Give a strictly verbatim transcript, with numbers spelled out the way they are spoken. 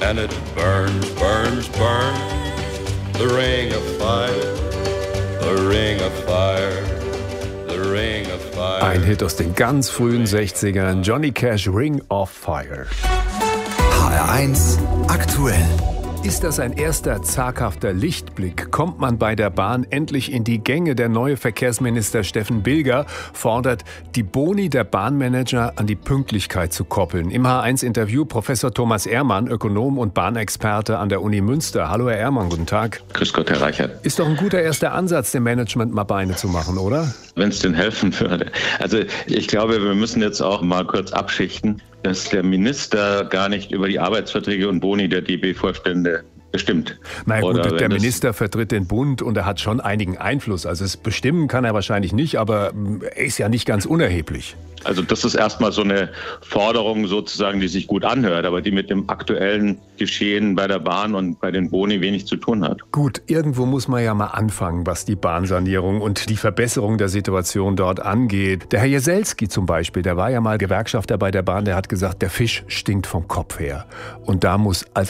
and it burns, burns, burns. The ring of fire, the ring of fire, the ring of fire. Ein Hit aus den ganz frühen sechzigern, Johnny Cash, Ring of Fire. H R eins aktuell. Ist das ein erster zaghafter Lichtblick? Kommt man bei der Bahn endlich in die Gänge? Der neue Verkehrsminister Steffen Bilger fordert, die Boni der Bahnmanager an die Pünktlichkeit zu koppeln. Im H eins Interview Professor Thomas Ehrmann, Ökonom und Bahnexperte an der Uni Münster. Hallo Herr Ehrmann, guten Tag. Grüß Gott, Herr Reichert. Ist doch ein guter erster Ansatz, dem Management mal Beine zu machen, oder? Wenn es denn helfen würde. Also ich glaube, wir müssen jetzt auch mal kurz abschichten, dass der Minister gar nicht über die Arbeitsverträge und Boni der D B-Vorstände bestimmt. Na gut, Oder der Minister vertritt den Bund und er hat schon einigen Einfluss. Also es bestimmen kann er wahrscheinlich nicht, aber er ist ja nicht ganz unerheblich. Also das ist erstmal so eine Forderung sozusagen, die sich gut anhört, aber die mit dem aktuellen Geschehen bei der Bahn und bei den Boni wenig zu tun hat. Gut, irgendwo muss man ja mal anfangen, was die Bahnsanierung und die Verbesserung der Situation dort angeht. Der Herr Jeselski zum Beispiel, der war ja mal Gewerkschafter bei der Bahn, der hat gesagt, der Fisch stinkt vom Kopf her. Und da muss als